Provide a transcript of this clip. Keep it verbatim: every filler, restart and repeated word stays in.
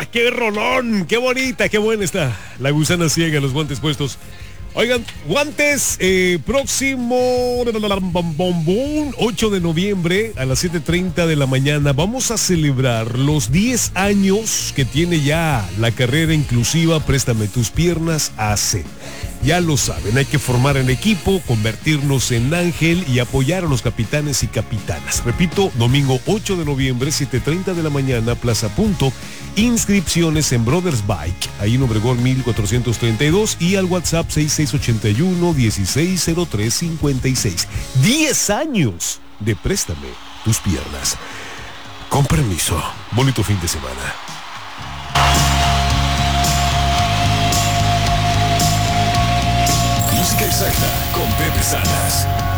¡Ah! ¡Qué rolón! ¡Qué bonita! ¡Qué buena está! La gusana ciega, los guantes puestos. Oigan, guantes, eh, próximo ocho de noviembre a las siete treinta de la mañana vamos a celebrar los diez años que tiene ya la carrera inclusiva Préstame tus piernas A C. Ya lo saben, hay que formar en equipo, convertirnos en ángel y apoyar a los capitanes y capitanas. Repito, domingo ocho de noviembre, siete treinta de la mañana, Plaza Punto. Inscripciones en Brothers Bike, ahí en Obregón mil cuatrocientos treinta y dos y al WhatsApp seis seis ocho uno, dieciséis cero tres cincuenta y seis. diez años de Préstame tus piernas. Con permiso, bonito fin de semana. Música exacta con Pepe Salas.